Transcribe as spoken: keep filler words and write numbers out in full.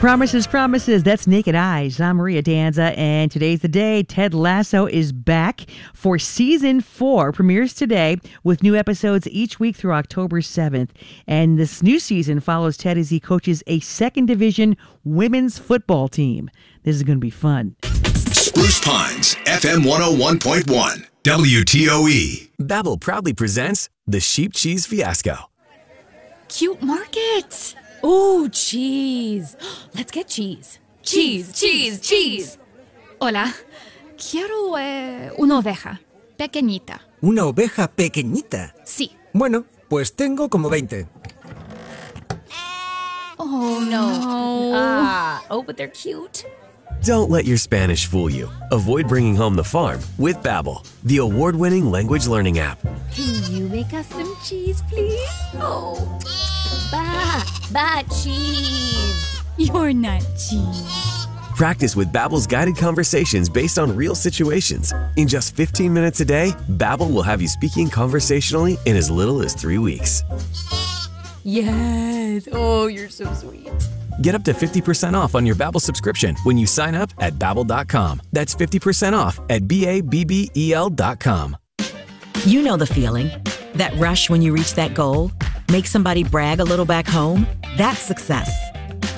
Promises, promises. That's Naked Eyes. I'm Maria Danza, and today's the day. Ted Lasso is back for season four. Premieres today with new episodes each week through October seventh. And this new season follows Ted as he coaches a second division women's football team. This is going to be fun. Spruce Pines, F M one oh one point one, W T O E. Babbel proudly presents the Sheep Cheese Fiasco. Cute market. Ooh, cheese. Let's get cheese. Cheese, cheese, cheese. Hola. Quiero eh, una oveja. Pequeñita. ¿Una oveja pequeñita? Sí. Bueno, pues tengo como veinte. Oh, no. Ah, oh, but they're cute. Don't let your Spanish fool you. Avoid bringing home the farm with Babbel, the award-winning language learning app. Can you make us some cheese, please? Oh, ba, ba cheese. You're not cheese. Practice with Babbel's guided conversations based on real situations. In just fifteen minutes a day, Babbel will have you speaking conversationally in as little as three weeks. Yes. Oh, you're so sweet. Get up to fifty percent off on your Babbel subscription when you sign up at Babbel dot com. That's fifty percent off at B A B B E L dot com. You know the feeling. That rush when you reach that goal. Make somebody brag a little back home. That's success.